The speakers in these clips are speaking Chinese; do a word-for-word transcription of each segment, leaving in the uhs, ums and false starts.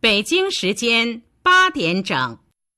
北京时间八点整。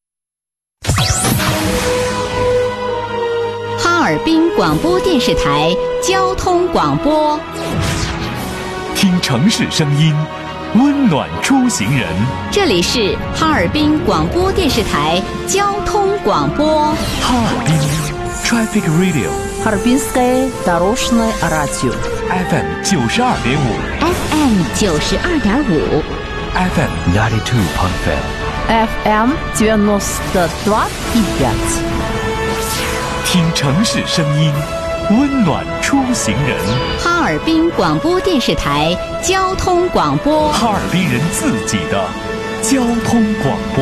哈尔滨广播电视台交通广播， 听城市声音，温暖出行人。 这里是哈尔滨广播电视台交通广播。 哈尔滨 Traffic Radio， Harbinskaya Doroshная Radio F M 九十二点五 F M 九十二点五 F M ninety two point five F M девяносто два и пять。 听城市声音，温暖出行人。 哈尔滨广播电视台交通广播， 哈尔滨人自己的交通广播。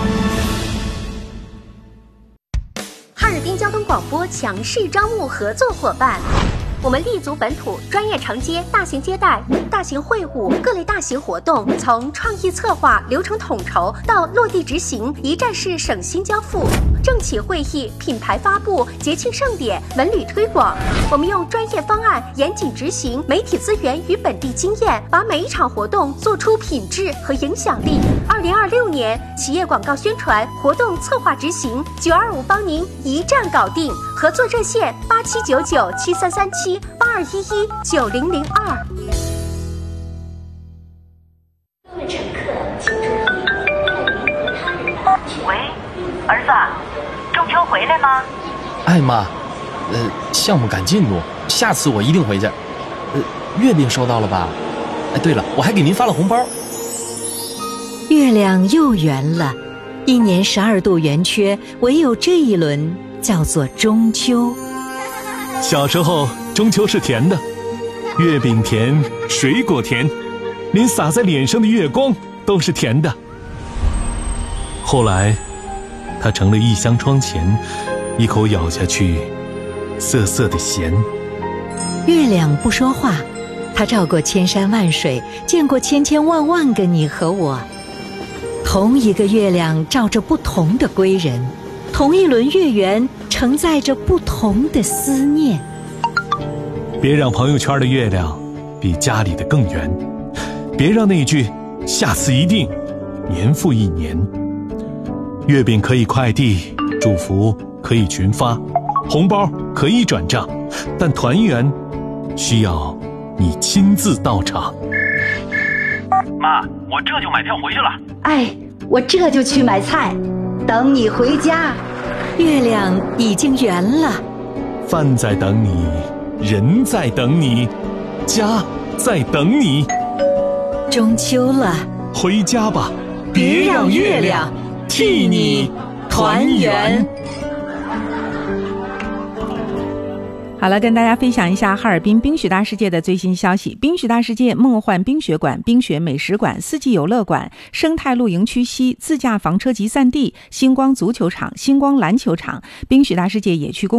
哈尔滨交通广播强势招募合作伙伴。我们立足本土，专业承接大型接待、大型会晤、各类大型活动，从创意策划、流程统筹到落地执行，一站式省心交付。政企会议、品牌发布、节庆盛典、文旅推广，我们用专业方案严谨执行，媒体资源与本地经验，把每一场活动做出品质和影响力。二零二六年企业广告宣传、活动策划执行，九二五帮您一站搞定。合作热线八七九九七三三七八二一一九零零二。 各位乘客，请注意，喂，儿子，中秋回来吗？ 哎妈，呃，项目赶进度，下次我一定回去。呃，月饼收到了吧？哎，对了，我还给您发了红包。 月亮又圆了，一年十二度圆缺，唯有这一轮叫做中秋。 小时候中秋是甜的，月饼甜，水果甜，连洒在脸上的月光都是甜的。后来它成了一箱窗前，一口咬下去涩涩的咸。 月亮不说话，它照过千山万水，见过千千万万个你和我。同一个月亮照着不同的归人，同一轮月圆承载着不同的思念。 别让朋友圈的月亮比家里的更圆，别让那句下次一定年复一年。月饼可以快递，祝福可以群发，红包可以转账，但团圆需要你亲自到场。 妈，我这就买票回去了。 哎，我这就去买菜，等你回家。 月亮已经圆了， 饭在等你，人在等你，家在等你。 中秋了， 回家吧， 别让月亮替你团圆。 好了，跟大家分享一下哈尔滨冰雪大世界的最新消息。冰雪大世界梦幻冰雪馆、冰雪美食馆、四季游乐馆、生态露营区西自驾房车集散地、星光足球场、星光篮球场、冰雪大世界野趣公